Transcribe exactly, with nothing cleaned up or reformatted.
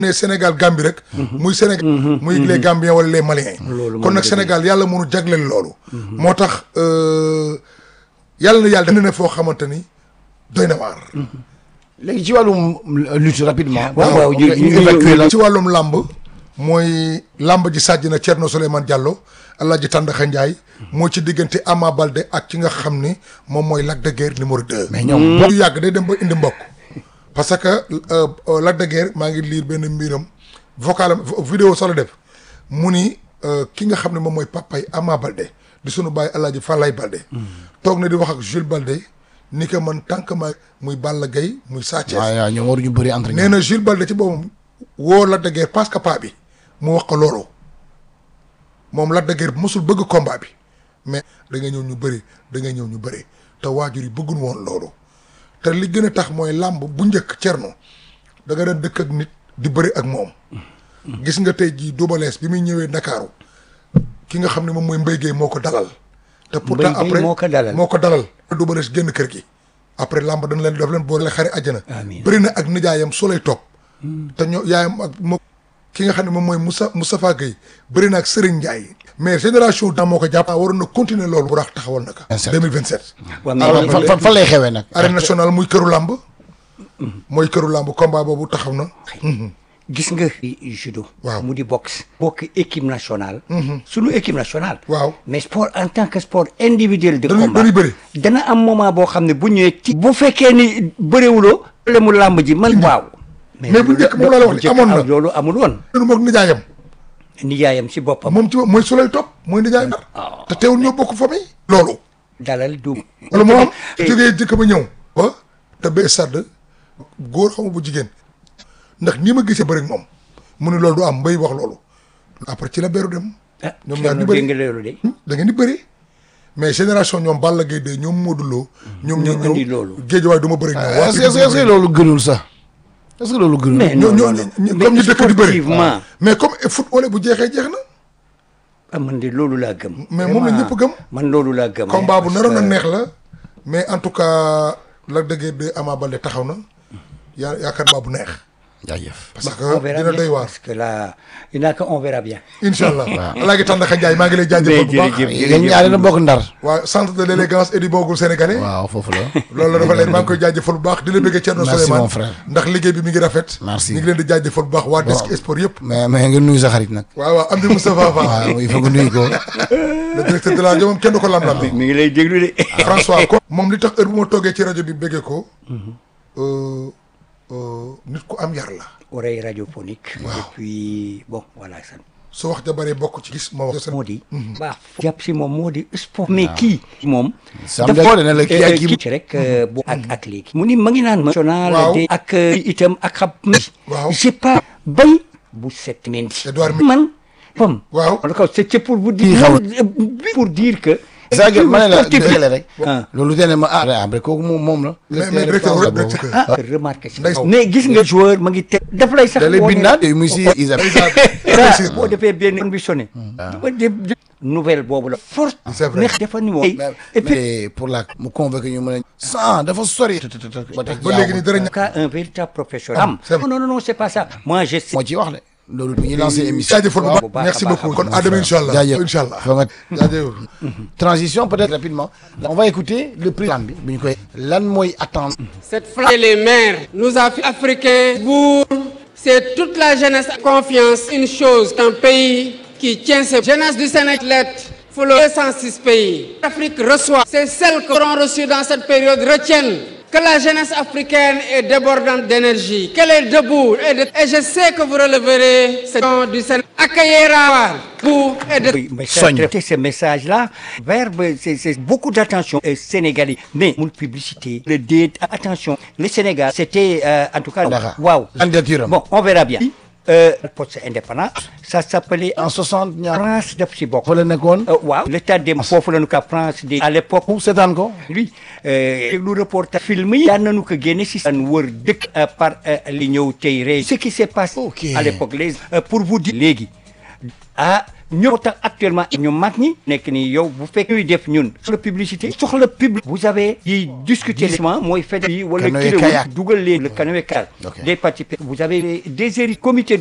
ne Sénégal Gambie rek. muy Sénégal muy les Gambiens wala les Maliens. kon nag Sénégal yàlla mënu jagleel loolu. moo tax yàlla na yàlla dana ne foo xamante ni doy na waar. léegi ci wàllum lutte rapidement. waaw waaw ñu évacuer la ci wàllum làmb mooy làmb ji sàjj na Thierno Souleymane Diallo Alaaji Tàndaxa Njaay moo ci diggante Ama Baldé ak ki nga xam ni moom mooy Lac de Guiers numéro deux. mais ñoom boo yàgg day dem ba indi mbokk. parce que Lac de Guiers maa ngi lire benn mbiram vocal vidéo solo def mu ni ki nga xam ne moom mooy papay Ama Baldé di sunu baay Alaaji Falaye Baldé. toog na di wax ak Jules Baldé ni que man tant que ma muy Balla Gaye muy Sa Thiès. waaw waaw ñoom waruñu bëri entre nee na Jules Baldé ci boppam woo Lac de Guiers parce que paa bi mu wax ko loolu moom Lac de Guiers mosul bëgg combat bi mais da nga ñëw ñu bëri da nga ñëw ñu bëri te waajur yi bëgguñ woon loolu te li gën a tax mooy làmb bu njëkk Cerno da nga daan dëkk ak nit di bëri ak moom. gis nga tey jii Double Less bi muy ñëwee Ndakaaru ki nga xam ne moom mooy Mbaye Guèye moo ko dalal. te pourtant après moo ko dalal moo ko dalal. Double Less génn kër gi après làmb dañ leen daf leen boole xari àjjana. amiin bëri na ak nijaayam soo lay topp. te ñoo yaayam ak moom ki nga xam ne moom mooy Moussa Moustapha Gueye bëri na ak Serigne Ndiaye. mais génération daa moo ko jàpp. waroon na continuer loolu. bu raax taxawal na ko. deux mille vingt sept. fan fan fan lay xewee nag. arène nationale muy këru làmb. mooy këru làmb combat boobu taxaw na. gis nga judo. waaw mu di boxe. bokk équipe nationale. sunu équipe nationale. waaw mais sport en tant que sport individuel de dañuy combat dañuy bëri. dana am moment boo xam ne bu ñëwee ci. bu fekkee ni bëriwuloo. problème mu làmb ji man waaw. mais bu njëkk moom laa la wax ni amoon na loolu amul woon. nu moog nijaayam. nijaayam si boppam. moom ci mooy su lay topp mooy nijaayam. te teewul ñoo bokk famille. loolu. dalal du. wala moo am jógee jëkk ba ñëw. ba te ba stade góor xamu bu jigéen ndax nii ma gisee bëri moom mu ne loolu du am mbay wax loolu après ci la beru dem. ah ñoom ñaar ñu bëri nga loolu de. da ngeen di bëri mais génération ñoom Balla Gaye de ñoom Modou Lo. ñoom ñoo indi ñëw loolu. géej waaye du ma bëri. ñoom est-ce que est-ce que loolu gënul sax est-ce que loolu gënul. mais ñoo non ñoo non comme ñu dëkk di bëri sportivement. mais comme football bu jeexee jeex na. ah man de loolu laa gëm. mais moom la ñëpp gëm. man loolu laa gëm. combat bu parce naroon a que- neex la mais en tout cas Lac de Guiers de Ama Baldé taxaw na yaa yaakaar naa bu neex. jaajëf. parce on que verra dina bien doy waar. parce que là il n'a que on verra bien. incha allah. Alaaji Tàndaxa Njaay maa ngi lay jaajëfal bu baax. jërëjëf. yéen ñaari na bokk ndar. waaw centre de l'élégance et du bon goût sénégalais. waaw foofu la. loolu la dafa leen maa ngi koy jaajëfal bu baax di la bëggee Thierno Merci, Souleymane mon frère. ndax liggéey bi mi ngi rafet. Merci. ñu ngi leen di jaajëfal bu baax waa Desk Sport yëpp. mais mais nga nuyu sa xarit nag. waaw waaw Amdi Moustapha Fall. waaw il faut nga nuyu ko. le directeur de la rajo moom kenn du ko lam-lam. mi ngi lay déglu de. François ko moom li tax heure bu ma toogee ci rajo bi bëggee ko. euh, euh, nit ku am yar la. oreille radiophonique. Waaw. et puis bon voilà ça. su wax ja bëree bokk ci gis ma wax. moo di. baax jàpp si moom moo di sport. mais kii. moom. Sam Deko ne la kii ak kii. ci rek bu ak ak léegi. mu ni ma ngi naan ma. national Waaw. de ak itam ak xam. Waaw. j'ai pas bay. bu set mendi. Edouard Mi- man. pom. waaw. d'accord c'est pour vous Kii dire. xamul. pour dire que. saa ngeen ma ne la sportif dégale rek. ah. loolu tee ne ma ah après kooku moom moom la. mais mais directeur war directeur. ah remarqué si Ndey- mais gis nga joueur ma ngi teg daf lay sax da lay woo ne- bindaat muy si Isabelle. ça boo defee benn conditionné ba de nouvelle boobu la force C'est vrai. neex dafa ni moom et puis mais pour la mu convaincre ñu mën a. sans dafa sori. ba léegi nii dara ña- cas un véritable professionnel am c'est vrai. non non non c'est pas ça moi je sais moo ci wax de. loolu bu ñuy lancé émission. jaajëfal bu bu baax baax a merci baax a beaucoup baax. kon à demain incha allah jaajëf incha allah fa nga jaajëf. transition peut-être rapidement. on va écouter le président bi bu ñu koy. lan mooy attendre. Cette flamme et les maires nous a fait africains pour c'est toute la jeunesse confiance une chose qu'un pays qui tient ses jeunesse du Sénégal faut le deux cent six pays l'Afrique reçoit c'est celles qui auront reçu dans cette période retiennent que la jeunesse africaine est débordante d'énergie qu'elle est debout et, de... et je sais que vous releverez ce don du Sénégal accueillera vous et de Oui, mais Sogne. traiter ce message-là vers c'est c'est beaucoup d'attention euh, Sénégalais mais mul publicité le dé attention le Sénégal c'était euh, en tout cas D'accord. waaw Candidature am. bon on verra bien euh, poste indépendant ça s'appelait en soixante ñaar. France def si bokk fa la nekkoon. Euh, waaw l'état de foofu la ñu ko France de à l'époque ku seetaan ko. lui déglu reportage film yi daan nañu ko génne si daan wër dëkk euh, par euh, li ñëw tey rey ce qui s'est passé Ok. à l'époque les euh, pour vous dire léegi ah ñoo tax actuellement ñu mag ñi nekk nii yow bu fekk ñuy def ñun soxla publicité soxla public vous avez yi discuter mooy fait yi wala kii dugal leen le canoë kayak des participants vous avez des comité